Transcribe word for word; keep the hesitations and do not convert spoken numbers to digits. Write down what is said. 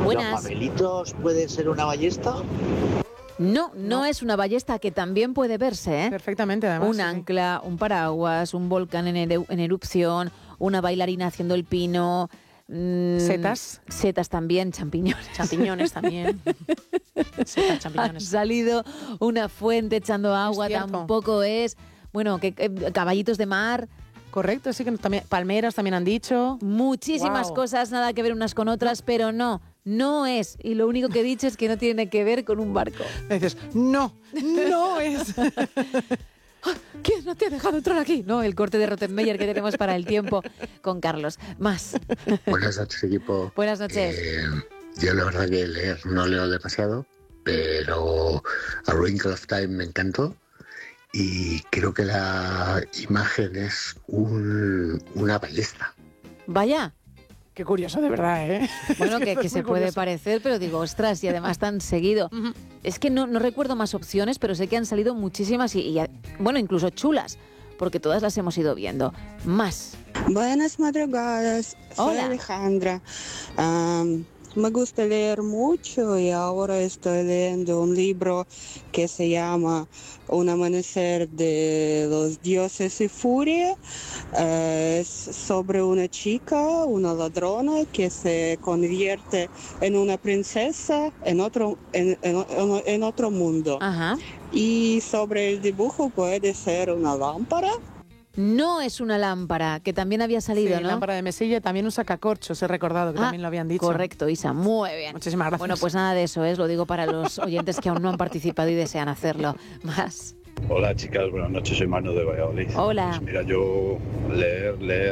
Buenas. ¿Los papelitos puede ser una ballesta? No, no, no es una ballesta, que también puede verse, ¿eh? Perfectamente, además. Un sí, ancla, un paraguas, un volcán en, eru- en erupción, una bailarina haciendo el pino. Mmm, Setas. Setas también, champiñones. Champiñones también. Setas, Ha champiñones. salido una fuente echando agua, Es cierto. tampoco es. Bueno, que, que caballitos de mar. Correcto, sí que también. Palmeras también han dicho. Muchísimas Wow. cosas, nada que ver unas con otras, pero no, no es. Y lo único que he dicho es que no tiene que ver con un barco. Dices, no, no es. ¿Quién no te ha dejado entrar aquí? No, el corte de Rottenmeier que tenemos para el tiempo con Carlos. Más. Buenas noches, equipo. Buenas noches. Eh, yo la verdad que leer no leo demasiado, pero A Wrinkle of Time me encantó y creo que la imagen es un, una ballesta. Vaya. Qué curioso, de verdad, ¿eh? Bueno, Es que, esto que es se muy puede curioso. parecer, pero digo, ostras, y además tan seguido. Ujú. Es que no, no recuerdo más opciones, pero sé que han salido muchísimas y, y, bueno, incluso chulas, porque todas las hemos ido viendo. Más. Buenas madrugadas, soy Hola. Alejandra. Am, me gusta leer mucho y ahora estoy leyendo un libro que se llama Un amanecer de los dioses y furia. Eh, es sobre una chica, una ladrona que se convierte en una princesa en otro, en, en- en- en otro mundo. Ajá. Y sobre el dibujo puede ser una lámpara. No es una lámpara, que también había salido, Sí, ¿no? lámpara de mesilla, también un sacacorchos, he recordado que Ah, también lo habían dicho. Correcto, Isa, muy bien. Muchísimas gracias. Bueno, pues nada de eso, es, lo digo para los oyentes que aún no han participado y desean hacerlo. Más. Hola chicas, buenas noches, soy Manu de Valladolid. Hola. Pues mira, yo leer, leer